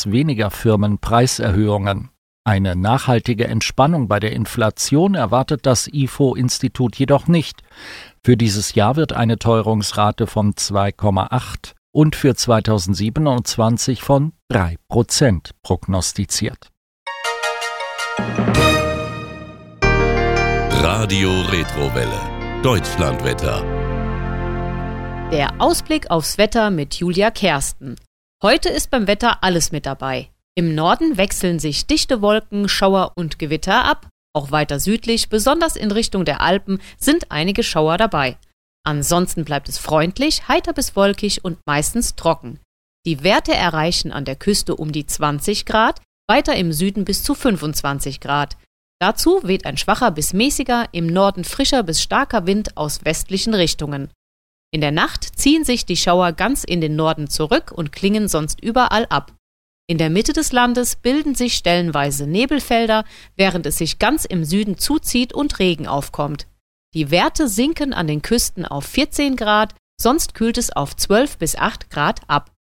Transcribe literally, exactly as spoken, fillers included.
trotz weniger Firmen Preiserhöhungen. Eine nachhaltige Entspannung bei der Inflation erwartet das I F O-Institut jedoch nicht. Für dieses Jahr wird eine Teuerungsrate von zwei Komma acht und für zweitausendsiebenundzwanzig von drei Prozent prognostiziert. Radio Retrowelle, Deutschlandwetter. Der Ausblick aufs Wetter mit Julia Kersten. Heute ist beim Wetter alles mit dabei. Im Norden wechseln sich dichte Wolken, Schauer und Gewitter ab. Auch weiter südlich, besonders in Richtung der Alpen, sind einige Schauer dabei. Ansonsten bleibt es freundlich, heiter bis wolkig und meistens trocken. Die Werte erreichen an der Küste um die zwanzig Grad, weiter im Süden bis zu fünfundzwanzig Grad. Dazu weht ein schwacher bis mäßiger, im Norden frischer bis starker Wind aus westlichen Richtungen. In der Nacht ziehen sich die Schauer ganz in den Norden zurück und klingen sonst überall ab. In der Mitte des Landes bilden sich stellenweise Nebelfelder, während es sich ganz im Süden zuzieht und Regen aufkommt. Die Werte sinken an den Küsten auf vierzehn Grad, sonst kühlt es auf zwölf bis acht Grad ab.